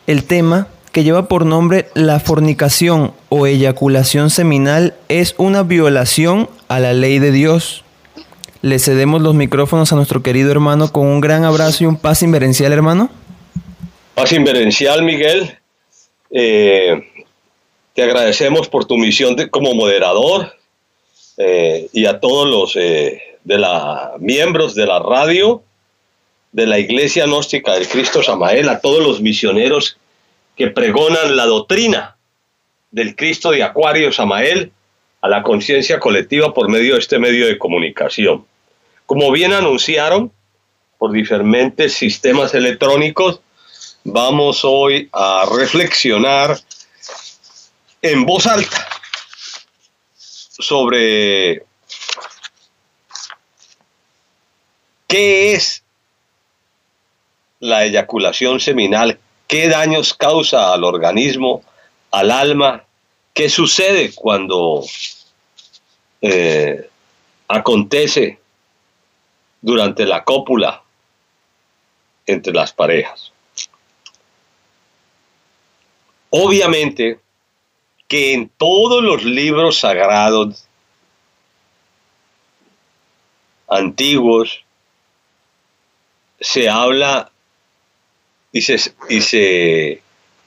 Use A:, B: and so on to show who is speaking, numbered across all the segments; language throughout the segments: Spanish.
A: El tema, que lleva por nombre la fornicación o eyaculación seminal, es una violación a la ley de Dios. Le cedemos los micrófonos a nuestro querido hermano con un gran abrazo y un paz inverencial, hermano.
B: Paz inverencial, Miguel. Te agradecemos por tu misión como moderador y a todos los miembros de la radio de la Iglesia Gnóstica del Cristo Samael, a todos los misioneros que pregonan la doctrina del Cristo de Acuario Samael a la conciencia colectiva por medio de este medio de comunicación. Como bien anunciaron por diferentes sistemas electrónicos, vamos hoy a reflexionar en voz alta sobre qué es la eyaculación seminal, qué daños causa al organismo, al alma, qué sucede cuando acontece durante la cópula entre las parejas. Obviamente que en todos los libros sagrados antiguos se habla y se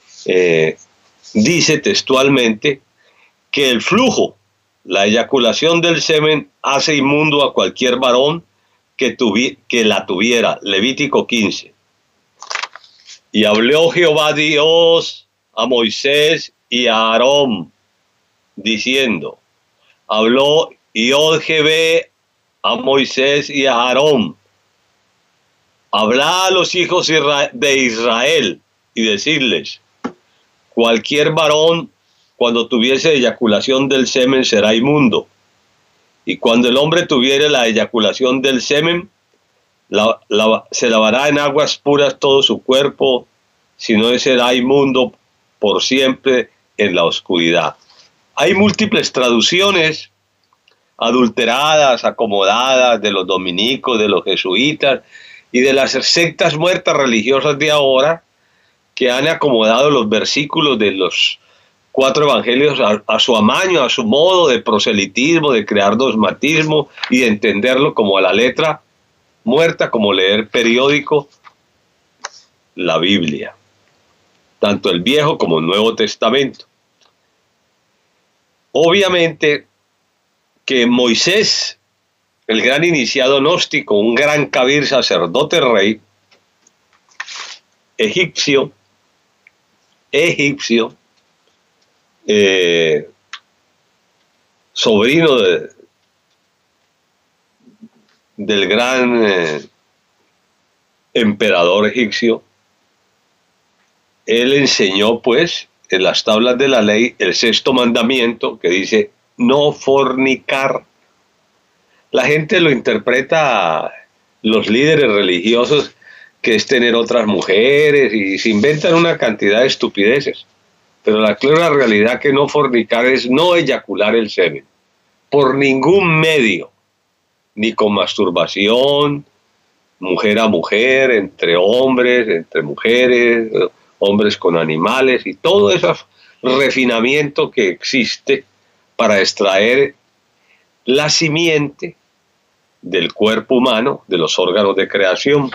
B: dice textualmente que el flujo, la eyaculación del semen, hace inmundo a cualquier varón que la tuviera. Levítico 15. Y habló Jehová Dios a Moisés y a Aarón, diciendo, habló Yod-Hvé a Moisés y a Aarón, hablad a los hijos de Israel y decirles, cualquier varón cuando tuviese eyaculación del semen será inmundo, y cuando el hombre tuviere la eyaculación del semen, se lavará en aguas puras todo su cuerpo, si no será inmundo por siempre en la oscuridad. Hay múltiples traducciones adulteradas, acomodadas, de los dominicos, de los jesuitas y de las sectas muertas religiosas de ahora, que han acomodado los versículos de los 4 evangelios a su amaño, a su modo de proselitismo, de crear dogmatismo y de entenderlo como a la letra muerta, como leer periódico, la Biblia, tanto el Viejo como el Nuevo Testamento. Obviamente que Moisés, el gran iniciado gnóstico, un gran kabir, sacerdote rey, egipcio, sobrino del gran emperador egipcio, él enseñó pues en las tablas de la ley el 6º mandamiento que dice no fornicar. La gente lo interpreta, los líderes religiosos, que es tener otras mujeres, y se inventan una cantidad de estupideces. Pero la clara realidad que no fornicar es no eyacular el semen, por ningún medio, ni con masturbación, mujer a mujer, entre hombres, entre mujeres, hombres con animales, y todo ese refinamiento que existe para extraer la simiente del cuerpo humano, de los órganos de creación.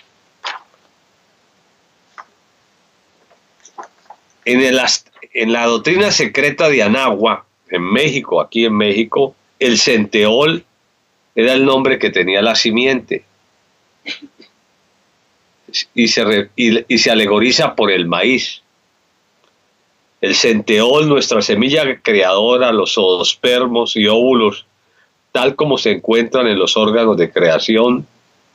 B: En la doctrina secreta de Anáhuac, en México, aquí en México, el centeol era el nombre que tenía la simiente, y se alegoriza por el maíz. El centeol, nuestra semilla creadora, los zoospermos y óvulos, tal como se encuentran en los órganos de creación,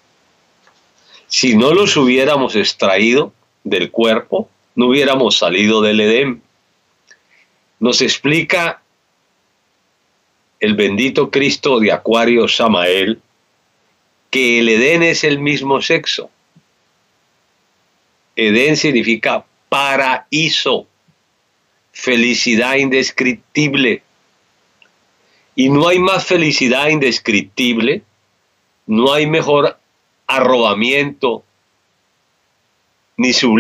B: si no los hubiéramos extraído del cuerpo, no hubiéramos salido del Edén. Nos explica el bendito Cristo de Acuario Samael que el Edén es el mismo sexo. Edén significa paraíso, felicidad indescriptible. Y no hay más felicidad indescriptible, no hay mejor arrobamiento ni sublime